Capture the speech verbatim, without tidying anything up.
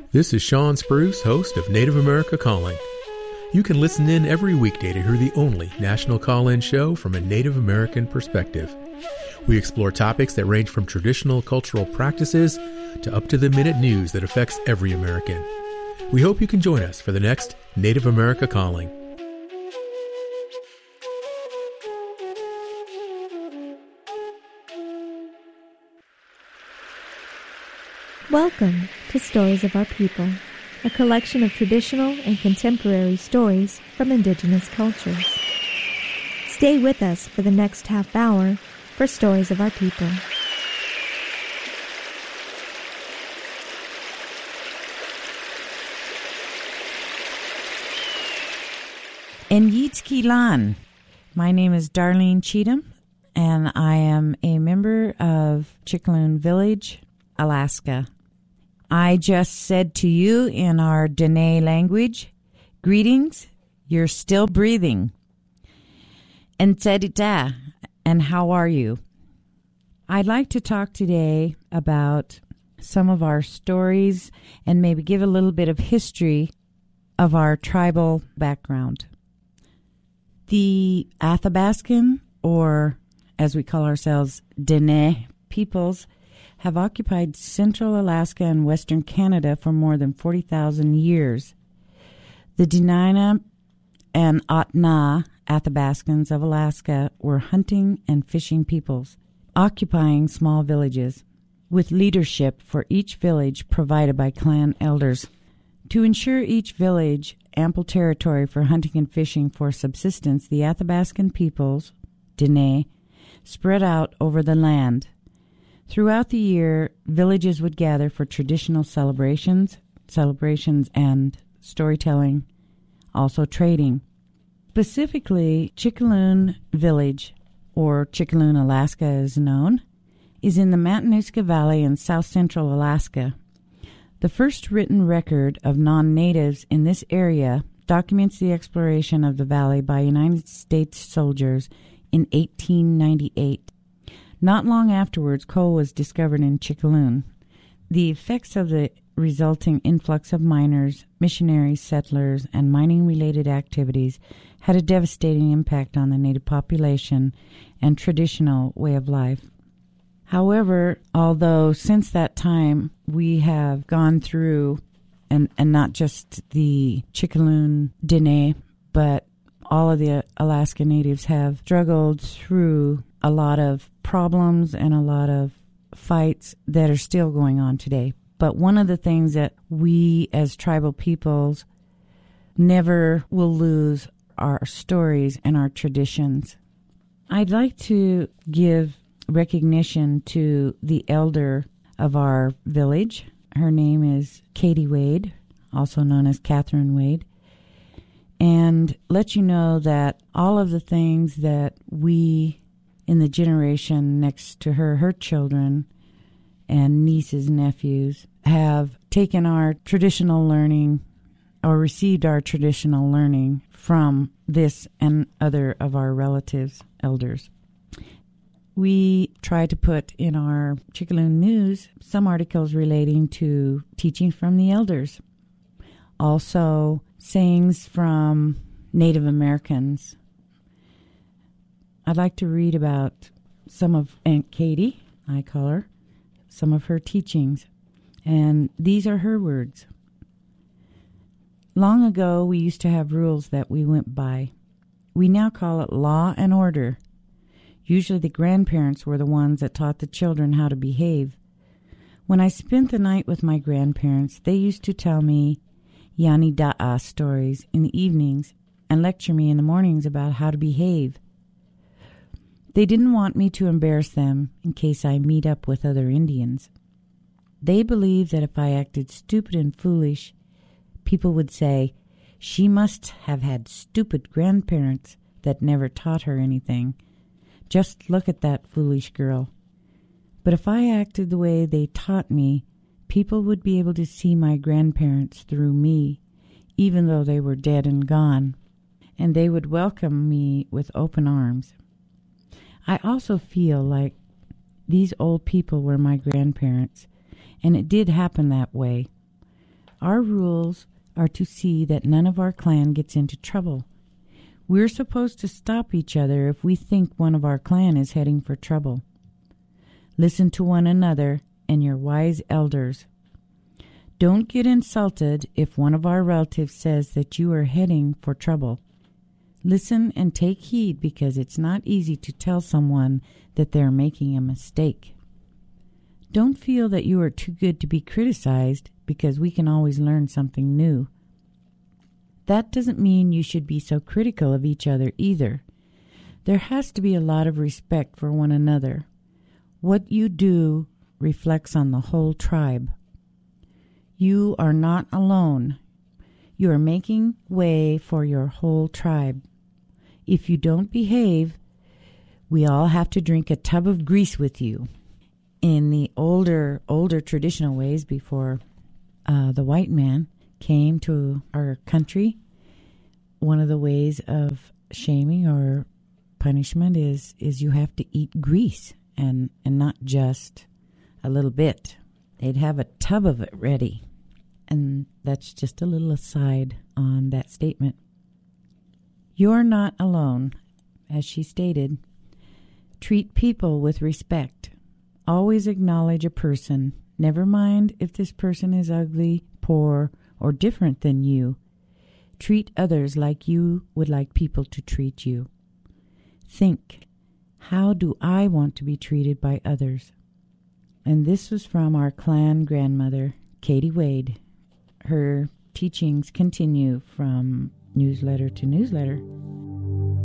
This is Sean Spruce, host of Native America Calling. You can listen in every weekday to hear the only national call-in show from a Native American perspective. We explore topics that range from traditional cultural practices to up-to-the-minute news that affects every American. We hope you can join us for the next Native America Calling. Welcome to Stories of Our People, a collection of traditional and contemporary stories from indigenous cultures. Stay with us for the next half hour for Stories of Our People. In Yitzkilan, my name is Darlene Cheatham, and I am a member of Chickaloon Village, Alaska. I just said to you in our Dene language, greetings, you're still breathing. And tzedita, and how are you? I'd like to talk today about some of our stories and maybe give a little bit of history of our tribal background. The Athabascan, or as we call ourselves, Dene peoples, have occupied central Alaska and western Canada for more than forty thousand years. The Dena'ina and Ahtna Athabascans of Alaska were hunting and fishing peoples, occupying small villages, with leadership for each village provided by clan elders. To ensure each village ample territory for hunting and fishing for subsistence, the Athabascan peoples, Dene, spread out over the land. Throughout the year, villages would gather for traditional celebrations, celebrations and storytelling, also trading. Specifically, Chickaloon Village, or Chickaloon, Alaska is known, is in the Matanuska Valley in south-central Alaska. The first written record of non-natives in this area documents the exploration of the valley by United States soldiers in eighteen ninety-eight. Not long afterwards, coal was discovered in Chickaloon. The effects of the resulting influx of miners, missionaries, settlers, and mining-related activities had a devastating impact on the native population and traditional way of life. However, although since that time we have gone through, and, and not just the Chickaloon Dene, but all of the Alaska natives have struggled through a lot of problems and a lot of fights that are still going on today. But one of the things that we as tribal peoples never will lose are our stories and our traditions. I'd like to give recognition to the elder of our village. Her name is Katie Wade, also known as Catherine Wade, and let you know that all of the things that we in the generation next to her, her children and nieces, nephews, have taken our traditional learning or received our traditional learning from this and other of our relatives, elders. We try to put in our Chickaloon News some articles relating to teaching from the elders. Also, sayings from Native Americans. I'd like to read about some of Aunt Katie, I call her, some of her teachings. And these are her words. Long ago, we used to have rules that we went by. We now call it law and order. Usually the grandparents were the ones that taught the children how to behave. When I spent the night with my grandparents, they used to tell me Yani Da'a stories in the evenings and lecture me in the mornings about how to behave. They didn't want me to embarrass them in case I meet up with other Indians. They believed that if I acted stupid and foolish, people would say, she must have had stupid grandparents that never taught her anything. Just look at that foolish girl. But if I acted the way they taught me, people would be able to see my grandparents through me, even though they were dead and gone, and they would welcome me with open arms. I also feel like these old people were my grandparents, and it did happen that way. Our rules are to see that none of our clan gets into trouble. We're supposed to stop each other if we think one of our clan is heading for trouble. Listen to one another and your wise elders. Don't get insulted if one of our relatives says that you are heading for trouble. Listen and take heed, because it's not easy to tell someone that they're making a mistake. Don't feel that you are too good to be criticized, because we can always learn something new. That doesn't mean you should be so critical of each other either. There has to be a lot of respect for one another. What you do reflects on the whole tribe. You are not alone. You are making way for your whole tribe. If you don't behave, we all have to drink a tub of grease with you. In the older, older traditional ways, before uh, the white man came to our country, one of the ways of shaming or punishment is is you have to eat grease, and, and not just a little bit. They'd have a tub of it ready. And that's just a little aside on that statement. You're not alone. As she stated, treat people with respect. Always acknowledge a person. Never mind if this person is ugly, poor, or different than you. Treat others like you would like people to treat you. Think, how do I want to be treated by others? And this was from our clan grandmother, Katie Wade. Her teachings continue from newsletter to newsletter.